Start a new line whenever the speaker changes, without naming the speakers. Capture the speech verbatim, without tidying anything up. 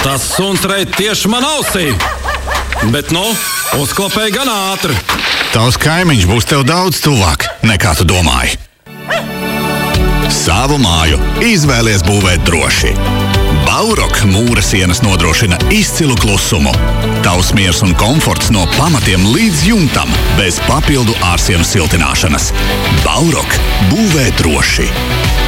Tas suns reit tieši man ausī. Bet nu, uzklapēja gan ātri.
Tavs kaimiņš būs tev daudz tuvāk nekā tu domāji. Savu māju izvēlies būvēt droši. Baurok mūra sienas nodrošina izcilu klusumu. Tavs miers un komforts no pamatiem līdz jumtam, bez papildu ārsienu siltināšanas. Baurok būvē droši.